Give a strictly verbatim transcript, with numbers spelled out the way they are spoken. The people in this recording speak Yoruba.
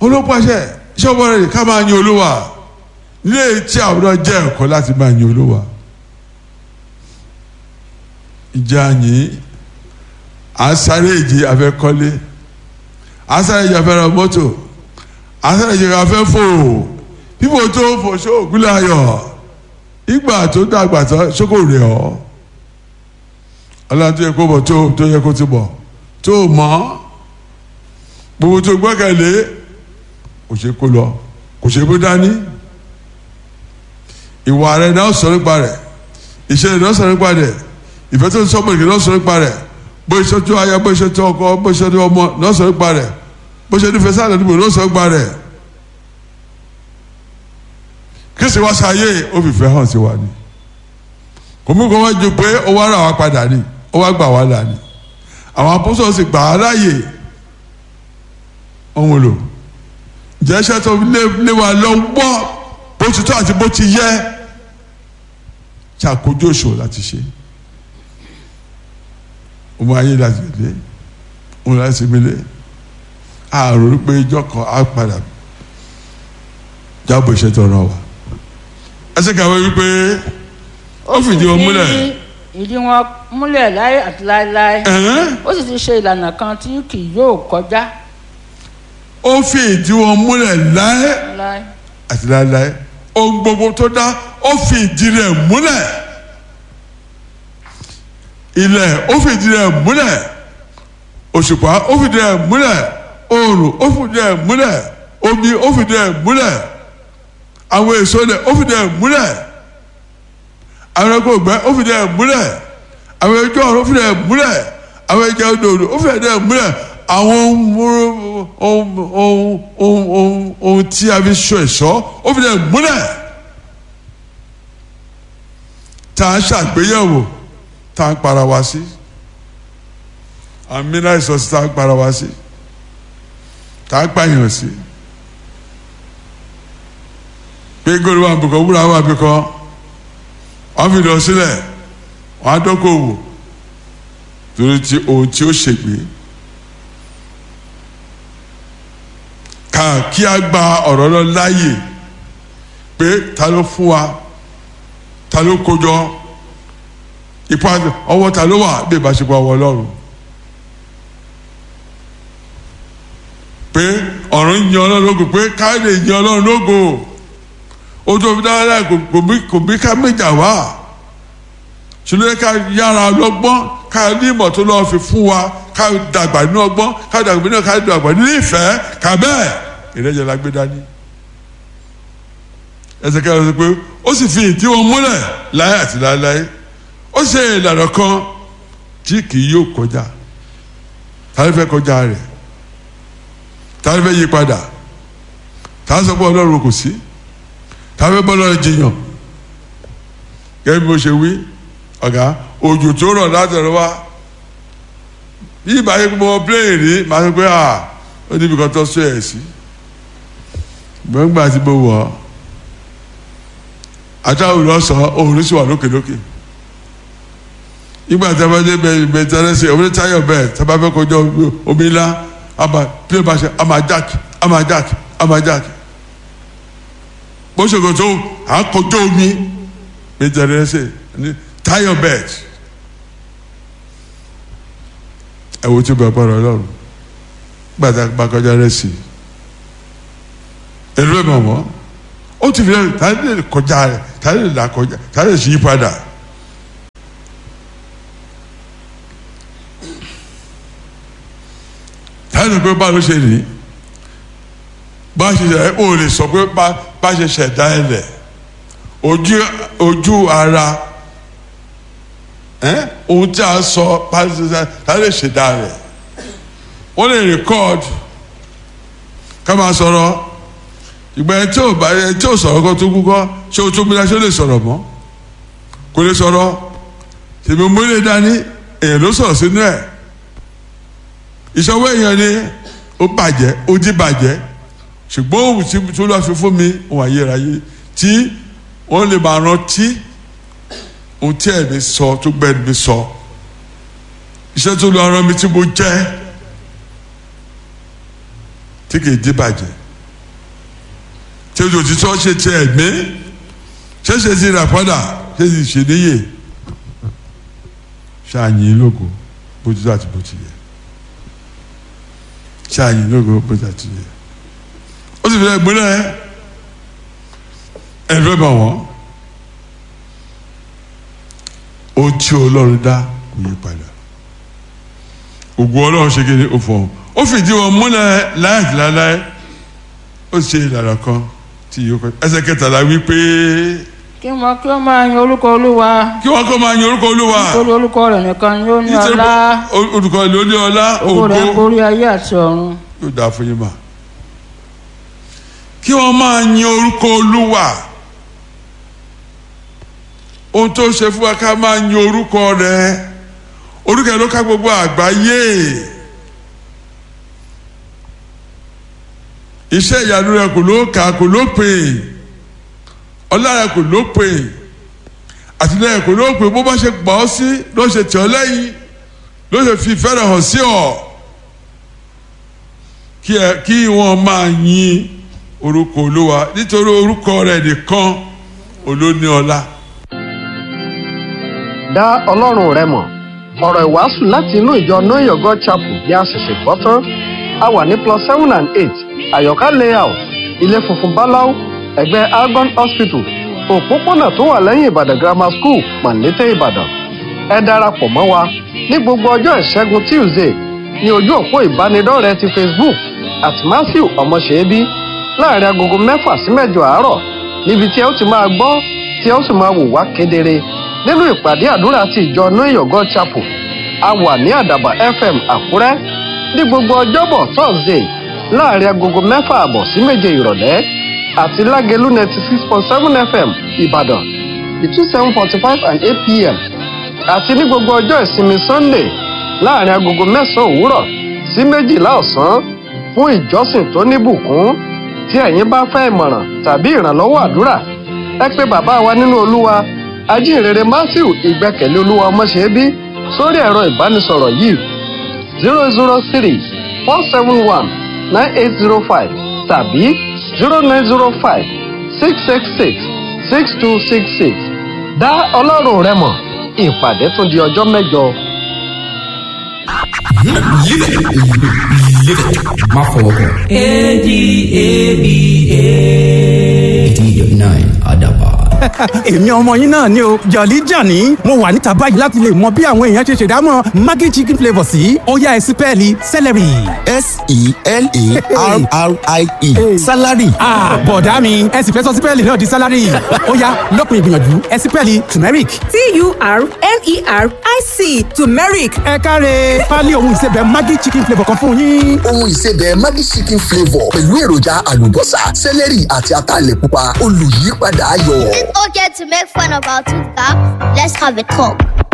olópàṣẹ iṣẹ́ ọmọ rẹ̀ ká máa yin Olúwa nílé tí àwọn náà jẹ́ ẹ̀kọ́ láti máa yin Olúwa. ìjà yìí à ń sáré ìjì afẹ́kọ́lé à ń sáré ìjì afẹ́ra mọ́tò à ń sáré ìjì afẹ́ fò bíbò tó fò ṣó ògúnlẹ̀ ayọ̀ ìgbà tó dàgbà tán ṣókò rẹ̀ ọ́ ọlọ́run tó yẹ kó bọ̀ tó tó yẹ kó ti bọ̀ tó mọ́ gbogbo tó gbẹ́kẹ̀lé kò ṣe kó lọ kò ṣe kó dání ìwà rẹ̀ náà sọ nípa rẹ̀ ìṣẹ̀lẹ̀ náà sọ nípa rẹ̀ ìfẹ́ tó ń sọ pé náà sọ nípa rẹ̀ bó ṣe tó aya bó ṣe tó ọkọ bó ṣe tó ọmọ náà sọ nípa rẹ̀ bó ṣe nífẹ̀ẹ́ sáà lẹ́nu náà sọ nípa rẹ̀ Kristi wá sáyé ó fìfẹ́ hàn sí wa ni kò mú kó wá ju pé ó wá rà wá padà ni ó wá gbà wá là ni àwọn apọ́sọ̀ sì gbà á láàyè ohun lò jẹ́ iṣẹ́ tó lé wa lọ́wọ́ bó ti tó àti bó ti yẹ ṣàkójú òṣòwò láti ṣe ọmọ ayé láti lé òun láti gbélé àròrí pé ìjọ kan á padà jábọ̀ iṣẹ́ tó ràn wá ẹsẹ̀ kàwé wípé ó fìdí wọn múlẹ̀. ìdí wọn múlẹ̀ láé àti láéláé ó sì ti ṣe ìlànà kan tí kì yóò kọjá. ó fi ìdí wọn múlẹ̀ láé àti láéláé ohun gbogbo tó dá ó fi ìdí rẹ̀ múlẹ̀ ilẹ̀ ó fi ìdí rẹ̀ múlẹ̀ òṣùpá ó fi ìdí rẹ̀ múlẹ̀ oòrùn ó fi ìdí rẹ̀ múlẹ̀ omi ó fi ìdí rẹ̀ múlẹ̀ àwọn èso rẹ̀ ó fi ìdí rẹ̀ múlẹ̀ àwọn ẹgbẹ́ ògbẹ́ ó fi ìdí rẹ̀ múlẹ̀ àwọn ẹjọ́ ọ̀rọ̀ ó fi ìdí rẹ̀ múlẹ̀ àwọn ẹjọ́ òdòdó ó fi ìdí rẹ̀ múlẹ̀ àwọn ohun ohun ohun ohun tí a fi ṣọ́ ẹ̀ṣọ́ ó fi ìdí rẹ̀ múlẹ̀ tá a ṣàgbéyẹ̀wò tá a ń para wa sí àmì náà ìsọsí tá a ń para wa sí tá a ń pààyàn sí pé góòlù wà bìkan wúrà wà bìkan wọ́n fi lọ sílẹ̀ wọ́n á dókòwò torí ti ohun tí ó ṣègbè ká kí a gba ọ̀rọ̀ lọ láàyè pé ta ló fún wa ta ló kójọ ipa ọwọ́ ta ló wà bí ìbáṣepọ̀ ọwọ́ Ọlọ́run pé ọ̀run ń yan Ọlọ́run lógo pé káyọ̀dé yan Ọlọ́run lógo ó tó fi dáadáa kò bí ká méjà wá ṣùgbọ́n ká yára lọ́gbọ́n ká ní ìmọ̀ tó lọ́ọ́ fi fún wa ká dàgbà nínú ọgbọ́n ká dàgbà nínú ká dàgbà nínú ìfẹ́ ká bẹ́ẹ̀ ìrẹ́jẹ la gbé dání ẹsẹ̀ ká lọ sí pé ó sì fi ìdí wọn múlẹ̀ láyé àti láéláé ó ṣe ìlànà kan tí kì í yóò kọjá tàbí fẹ́ kọjá rẹ̀ tàbí fẹ́ yí padà tàbí sọ pé Ọlọ́run kò sí tàbí bọ́ lọ́ọ́ jiyàn gẹ́gẹ́ bí mo ṣe wí ọ̀gá òjò tó rọ̀ látọ̀rọ̀ wá bí ìbáyé pé mo pléyìn rí màá sọ pé à ó níbi kan tó sọ ẹ̀ sí gbọ̀ngbà tí mo wọ̀ ọ́ àtàwọn olùsọ òòrùn sì wà lókèlókè ìgbà tí a bá dé bẹ́ẹ̀ tẹ́lẹ̀sì omi táyọ̀ bẹ́ẹ̀ tí a bá fẹ́ kọjá omi ńlá àmà pílẹ̀ bá ṣe àmà jáàkì àmà jáàkì àmà jáàkì bó ṣe kò tó à ń kọjá omi bẹ́ẹ̀ tẹ́lẹ̀sì táyọ̀ bẹ́ẹ̀ ẹ wo tí bàbá rẹ lọ́rùn gbàdá bá kọjá rẹ sí èlò ẹ̀ mọ̀ wọ́n ó ti fi lẹ́yìn tàbí lè kọjá rẹ̀ tàbí lè là kọjá tàbí lè ṣí padà. tàbí pé bá ló ṣe rí bá ṣe ṣe ó lè sọ pé bá ṣe ṣẹ̀dá ẹ̀ lẹ̀ ojú ojú ara ohun tí a sọ bá ṣe ṣe tàbí lè ṣẹ̀dá rẹ̀ wọ́n lè rìkọ́ọ̀dù ká máa sọ̀rọ̀ ìgbà yẹn tí ò bá yẹn tí ò sọ̀rọ̀ kó tó kú kọ́ ṣé o tó múlá ṣé o lè sọ̀rọ̀ mọ́ kò lè sọ̀rọ̀ ṣèmi mú ilé dání èèyàn ló sọ̀rọ̀ sínú ẹ̀ ìṣọwọ́ èèyàn ni ó bàjẹ́ ó di bàjẹ́ ṣùgbọ́n òun tí tó lọ́ọ́ fi fún mi òun àyèrayé tí wọ́n lè máa rántí ohun tí ẹ̀mí sọ tó gbẹ́ni mi sọ iṣẹ́ tó lọ́ọ́ rán mi tí mo jẹ́ tí kì í di bàjẹ́ ṣé ti òtítọ́ ṣe ti ẹ̀mí ṣé ṣe ti rà padà ṣé ti ṣe níyè ṣáàyìn lógo bó ti àti bó ti yẹ ṣáàyìn lógo bó ti àti yẹ ó sì fi ẹ gbóná ẹ ẹ fẹ́ bá wọn ó tí Ọlọ́run dá kò yí padà ògùn Ọlọ́run ṣe kéde ó fọ ó fìdí wọn múlẹ̀ láì láláì ó ṣe ìlànà kan tí yóò kọ ẹsẹ̀ kẹtàlá wípé. kí wọn kí wọn máa yin orúkọ Olúwa. kí wọn kọ́ máa yin orúkọ Olúwa. nítorí orúkọ rẹ̀ nìkan ni ó ní ọlá. orúkọ rẹ̀ ló ní ọlá ògo. ògo rẹ̀ ń borí ayé àti ọ̀run. yóò dáa fún yín mà. kí wọn máa yin orúkọ Olúwa. ohun tó ṣe fún wa ká máa yin orúkọ rẹ̀ orúkọ rẹ̀ ló ká gbogbo àgbáyé. iṣẹ́ ìyanu rẹ̀ kò ló kà kò ló pè ọlá rẹ̀ kò ló pè àtìlẹ́yìn kò ló pè bó bá ṣe gbà ọ́ sí ló ṣe tẹ̀ ọ́ lẹ́yìn ló ṣe fi ìfẹ́ rẹ̀ hàn sí ọ kí ẹ kí wọ́n máa yin orúkọ Olúwa nítorí orúkọ rẹ̀ nìkan olóní ọlá. dá Ọlọ́run rẹ mọ̀ ọ̀rọ̀ ìwàásù láti inú ìjọ Know Your God Chapel bí a ṣẹ̀ṣẹ̀ gbọ́ tán a wà ní plus seven and eight àyọ̀ká layout ilé funfun báláú ẹ̀gbẹ́ Algon Hospital òpópónà tó wà lẹ́yìn Ìbàdàn Grammar School Màlété Ìbàdàn ẹ darapọ̀ mọ́ wa ní gbogbo ọjọ́ ìṣẹ́gun Tuesday ní ojú òpó ìbánidọ́rẹ̀ẹ́ ti Facebook àti Matthew Ọmọṣẹ́bí láàrin agogo mẹ́fà sí mẹ́jọ àárọ̀ níbi tí ẹ ó ti máa gbọ́ tí ẹ ó sì máa wò wá kedere nínú ìpàdé àdúrà ti ìjọ Know Your God Chapel a wà ní Àdàbà F M Àkúrẹ́ ní gbogbo ọjọ́bọ̀ Thursday láàrin agogo mẹ́fà àbọ̀ sí méje ìrọ̀lẹ́ àti Lágelú ninety six point seven F M Ìbàdàn between seven forty five and eight p m àti ní gbogbo ọjọ́ ìsinmi Sunday láàrin agogo mẹ́sàn-án òwúrọ̀ sí méjìlá ọ̀sán fún ìjọsìn tó níbùkún tí ẹ̀yin bá fẹ́ ìmọ̀ràn tàbí ìrànlọ́wọ́ àdúrà ẹ pè bàbá wa nínú Olúwa ajínrere Matthew Ìgbẹ́kẹ̀lé Olúwa Ọmọṣẹ́bí sórí ẹ̀rọ ìbánisọ̀rọ̀ yìí zero zero three four seven one nine eight zero five tàbí zero nine zero five six six six six two six six. dá Ọlọ́run rẹ mọ̀ ìpàdé tún di ọjọ́ mẹ́jọ. má fọwọ́ kàn. A D A B A. eighty nine Àdàbà. èmi ọmọ yín náà ni o Jolly Johnny mo wà níta báyìí láti lè mọ bí àwọn èèyàn ṣe ṣèdámọ̀ Maggi chicken flavour sí ó yá ẹ sí pẹ́ẹ́lí celery. S E L A R R I E salary. ah bọ̀dá mi ẹ sì fẹ́ sọ sí pẹ́ẹ́lì náà di salary ó yá lópin ìgbìyànjú ẹ sí pẹ́ẹ́lì turmeric. T U R M E R I C turmeric. ẹ káre pálí ohun ìsebẹ̀ Maggi chicken flavour kan fún yín. ohun ìsebẹ̀ Maggi chicken flavour pẹ̀lú èròjà àlùbọ́sà celery àti ataalẹ̀ pupa olùyípadà ayọ̀. It's okay to make fun of our tooth gap. Let's have a talk.